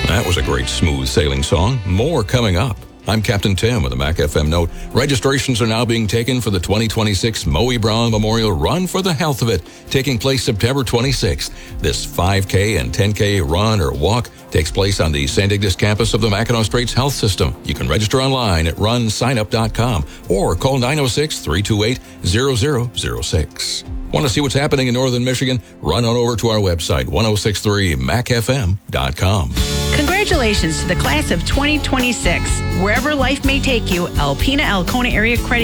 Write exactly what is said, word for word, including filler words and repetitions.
That was a great smooth sailing song. More coming up. I'm Captain Tim with a Mac F M note. Registrations are now being taken for the twenty twenty-six Moe Brown Memorial Run for the Health of It, taking place September twenty-sixth. This five K and ten K run or walk takes place on the Saint Ignace campus of the Mackinac Straits Health System. You can register online at run sign up dot com or call nine oh six, three two eight, zero zero zero six. Want to see what's happening in northern Michigan? Run on over to our website, ten sixty-three mac f m dot com. Congratulations to the class of twenty twenty-six. Wherever life may take you, Alpena Alcona Area Credit